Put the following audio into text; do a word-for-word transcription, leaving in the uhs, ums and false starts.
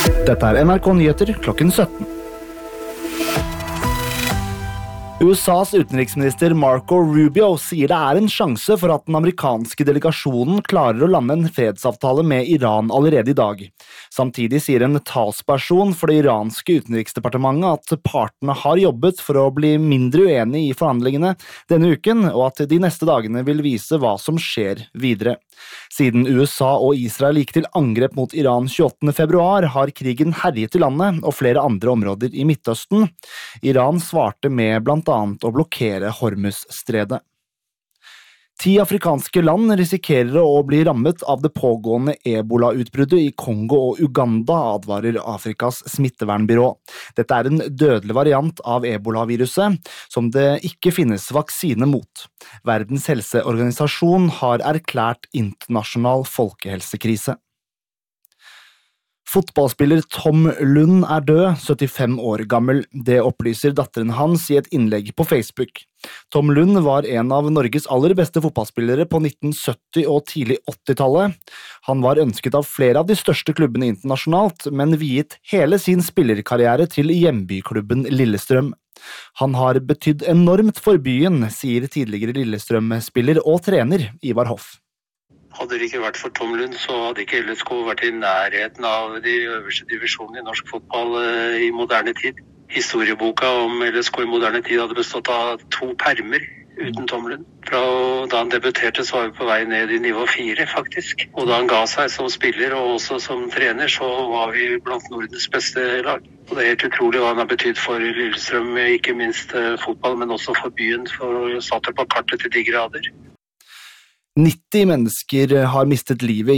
Dette er N R K Nyheter klokken sytten. U S A's utenriksminister Marco Rubio sier det er en sjanse for at den amerikanske delegasjonen klarer å lande en fredsavtale med Iran allerede i dag. Samtidig sier en talsperson for det iranske utenriksdepartementet at partene har jobbet for å bli mindre uenige i forhandlingene denne uken, og at de neste dagene vil vise hva som skjer videre. Siden U S A og Israel gikk til angrep mot Iran tjueåttende februar, har krigen herjet i landet og flere andre områder i Midtøsten. Iran svarte med blant annet å blokkere Hormuz-stredet. Ti afrikanske land risikerer å bli rammet av det pågående Ebola-utbruddet i Kongo og Uganda, advarer Afrikas smittevernbyrå. Dette er en dødelig variant av Ebola-viruset, som det ikke finnes vaksine mot. Verdens helseorganisasjon har erklært internasjonal folkehelsekrise. Fotballspiller Tom Lund er død, syttifem år gammel. Det opplyser datteren hans i et innlegg på Facebook. Tom Lund var en av Norges aller beste fotballspillere på nitten sytti- og tidlig åttitallet. Han var ønsket av flere av de største klubbene internasjonalt, men viet hele sin spillerkarriere til hjembyklubben Lillestrøm. Han har betydd enormt for byen, sier tidligere Lillestrøm-spiller og trener Ivar Hoff. Hadde det ikke vært for Tom Lund, så hadde ikke L S K vært i nærheten av de øverste divisjonene i norsk fotball i moderne tid. Historieboka om L S K i moderne tid hadde bestått av to permer uten Tom Lund. Fra da han debuterte så var vi på vei ned i nivå fire, faktisk. Og da han ga seg som spiller og også som trener, så var vi blant Nordens beste lag. Og det er helt utrolig hva han har betydd for Lillestrøm, ikke minst fotball, men også for byen, for å satte på kartet til de grader. nitti mennesker har mistet livet